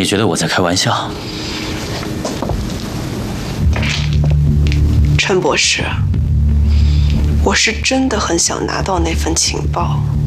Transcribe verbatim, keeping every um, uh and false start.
别觉得我在开玩笑。 陈博士，我是真的很想拿到那份情报。